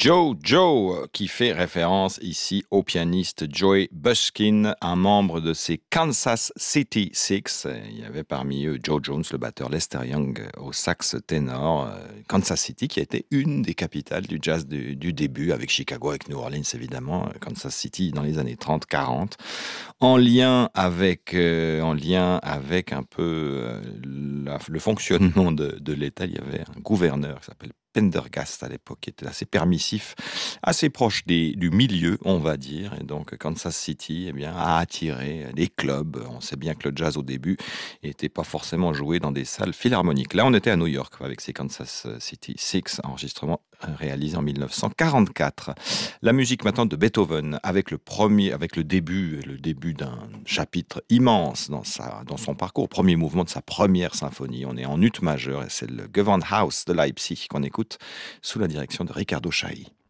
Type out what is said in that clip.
Joe, qui fait référence ici au pianiste Joey Bushkin, un membre de ces Kansas City Six. Il y avait parmi eux Joe Jones, le batteur, Lester Young au sax ténor. Kansas City, qui a été une des capitales du jazz du début, avec Chicago, avec New Orleans évidemment. Kansas City dans les années 30-40. En lien avec un peu le fonctionnement de l'État, il y avait un gouverneur qui s'appelle Pendergast à l'époque, qui était assez permissif, assez proche du milieu, on va dire. Et donc Kansas City a attiré des clubs. On sait bien que le jazz au début n'était pas forcément joué dans des salles philharmoniques. Là, on était à New York avec ces Kansas City Six, enregistrement réalisé en 1944. La musique maintenant de Beethoven, avec le début d'un chapitre immense dans son parcours, premier mouvement de sa première symphonie. On est en ut majeur et c'est le Gewandhaus de Leipzig qu'on écoute sous la direction de Riccardo Chailly.